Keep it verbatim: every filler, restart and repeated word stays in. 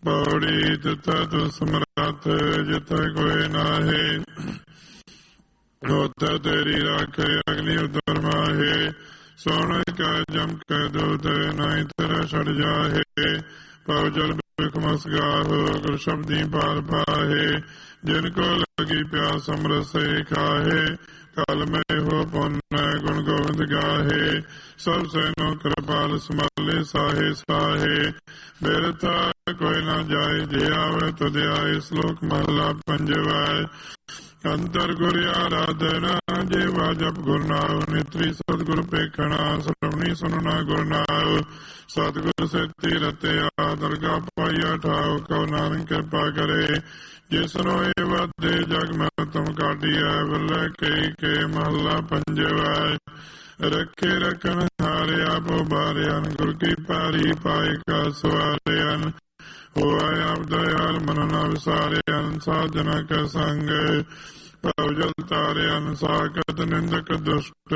ਪੌੜੀ ਤਿੱਥੈ ਤੁ ਸਮਰੱਥ ਜਿੱਥੈ ਕੋਇ ਨਾਹੀ। ਉੱਥੇ ਤੇਰੀ ਰਾਖੇ ਅਗਨੀ ਉਦਰ ਮਾਹੇ। ਸੋਹਣ ਕੈ ਜਮ ਕੈ ਦੂਤ ਨਾਹੀ ਤੇਰਾ ਛੜ ਜਾਹੇ। ਪਉ ਜਲ ਬਿਖ ਮਸ ਗਾਹੋ ਗੁਰ ਸ਼ਬਦੀ ਪਾਰ ਪਾਹੇ। ਜਿਨ ਕੋ ਲਗੀ ਪਿਆਸ ਅੰਮ੍ਰਿਤ ਸੇ ਖਾਹੇ। ਕਲ ਮੈਂ ਹੋ ਪੁੰਨ ਗੁਣ ਗੋਬਿੰਦ ਗਾਹੇ। ਸਭ ਸੈਨੋ ਕਿਰਪਾਲ ਸੰਭਾਲੇ ਸਾਹੇ ਸਾਹੇ। ਬਿਰਥਾ ਕੋਈ ਨਾ ਜਾਏ ਜੇ ਆਵੇ ਤੁਧ ਆਏ। ਸ਼ਲੋਕ ਮਹਲਾ ਪੰਜਵਾ। ਅੰਤਰ ਗੁਰ ਆਰਾਧਨਾ ਜੇਵਾ ਜਪ ਗੁਰ ਨਾਮ। ਨੇਤਰੀ ਸਤਿਗੁਰ ਪੇਖਣਾ ਸ਼੍ਰਵਣੀ ਸੁਨਣਾ ਗੁਰ ਨਾਮ। ਸਤਿਗੁਰ ਸੇਤੀ ਰਤਿਆ ਦਰਗਾ ਪਾਈਆ ਠਾਉ। ਕਉ ਨਾਨਕ ਕਿਰਪਾ ਕਰੇ ਜਿਸਨੋ ਇਹ ਵਾਧੇ ਜਗ ਮੈਂ ਤੁਮ ਕਾਢੀਐ। ਬੱਲੇ ਕਈ ਕੇ ਮਹੱਲਾ ਪੰਜਵਾ। ਰੱਖੇ ਰੱਖਣ ਹਾਰੇ ਆਪ ਉਬਾਰਿਆਨ। ਗੁਰ ਕੀ ਪਾਰੀ ਪਾਏ ਕਾ ਸਵਾਰਿਆਨ। ਹੋਆ ਆਪ ਦਇਆਲ ਮਨ ਨਾ ਵਿਸਾਰਿਆਨ। ਸਾਜਨਾ ਕੈ ਸੰਗ ਭਉ ਜਲ ਤਾਰਿਆਨ। ਸਾਕਤ ਨਿੰਦਕ ਦੁਸ਼ਟ